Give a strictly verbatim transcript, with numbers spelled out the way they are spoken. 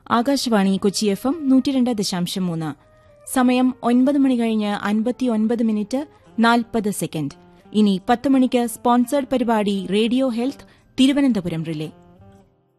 Akashvani Kochi F M നൂറ്റിരണ്ട് ദശാംശം മൂന്ന്. സമയം ഒൻപത് മണി കഴിഞ്ഞ് അൻപത്തിയൊൻപത് മിനിറ്റ് നാൽപ്പത് സെക്കൻഡ്. ഇനി പത്ത് മണിക്ക് സ്പോൺസേഡ് പരിപാടി റേഡിയോ ഹെൽത്ത് തിരുവനന്തപുരം റിലേ.